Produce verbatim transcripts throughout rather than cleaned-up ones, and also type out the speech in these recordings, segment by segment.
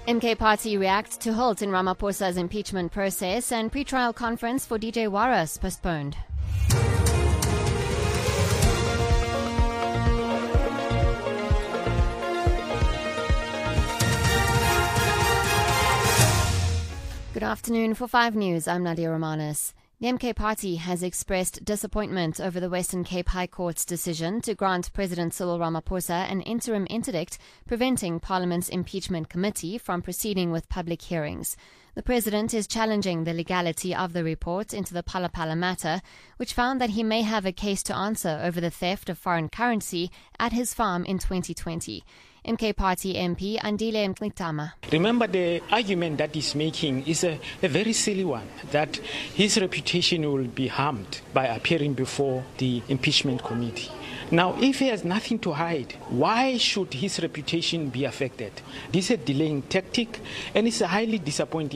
M K Party reacts to halt in Ramaphosa's impeachment process, and pre-trial conference for D J Waras postponed. Good afternoon. For five News, I'm Nadia Romanis. The M K Party has expressed disappointment over the Western Cape High Court's decision to grant President Cyril Ramaphosa an interim interdict preventing Parliament's impeachment committee from proceeding with public hearings. The President is challenging the legality of the report into the Phala Phala matter, which found that he may have a case to answer over the theft of foreign currency at his farm in twenty twenty. M K Party M P Andile Mkitama. Remember, the argument that he's making is a, a very silly one, that his reputation will be harmed by appearing before the impeachment committee. Now, if he has nothing to hide, why should his reputation be affected? This is a delaying tactic, and it's highly disappointing.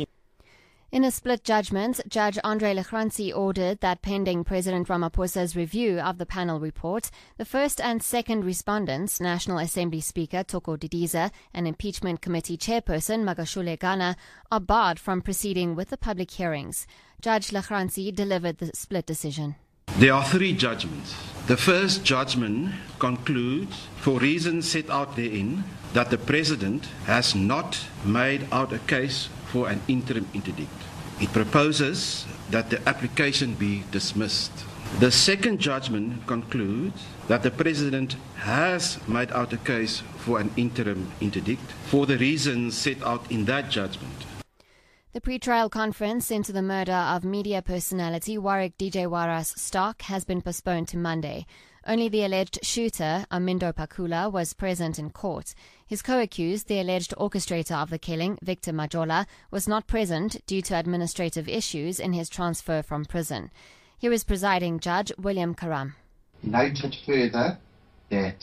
In a split judgment, Judge Andre Legrandsie ordered that pending President Ramaphosa's review of the panel report, the first and second respondents, National Assembly Speaker Thoko Didiza and Impeachment Committee Chairperson Magashule Gana, are barred from proceeding with the public hearings. Judge Legrandsie delivered the split decision. There are three judgments. The first judgment concludes, for reasons set out therein, that the President has not made out a case for an interim interdict. It proposes that the application be dismissed. The second judgment concludes that the President has made out a case for an interim interdict for the reasons set out in that judgment. The pre-trial conference into the murder of media personality Warwick D J Waras Stark has been postponed to Monday. Only the alleged shooter, Amindo Pakula, was present in court. His co-accused, the alleged orchestrator of the killing, Victor Majola, was not present due to administrative issues in his transfer from prison. Here is presiding judge William Karam. He noted further that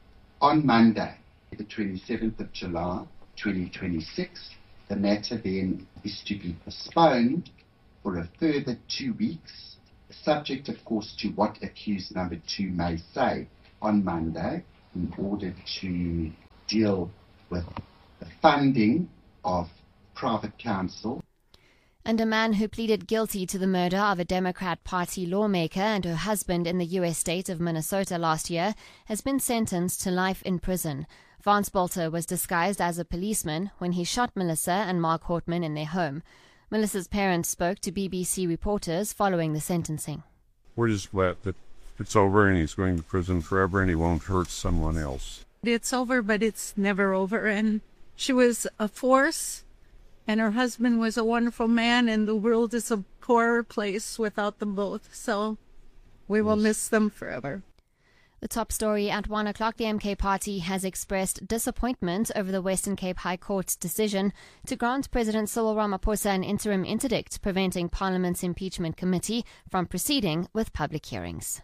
on Monday, the twenty-seventh of July, twenty twenty-six, the matter then is to be postponed for a further two weeks, subject, of course, to what accused number two may say on Monday, in order to deal with the funding of private counsel. And a man who pleaded guilty to the murder of a Democrat Party lawmaker and her husband in the U S state of Minnesota last year has been sentenced to life in prison. Vance Bolter was disguised as a policeman when he shot Melissa and Mark Hortman in their home. Melissa's parents spoke to B B C reporters following the sentencing. We're just glad that it's over and he's going to prison forever and he won't hurt someone else. It's over, but it's never over. And she was a force, and her husband was a wonderful man, and the world is a poorer place without them both. So we will yes. miss them forever. The top story at one o'clock, the M K Party has expressed disappointment over the Western Cape High Court's decision to grant President Cyril Ramaphosa an interim interdict preventing Parliament's impeachment committee from proceeding with public hearings.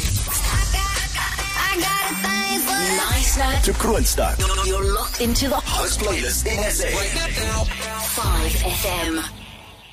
Nice night to Kroonstad. You're locked into the hottest playlist in S A. Right now. five F M.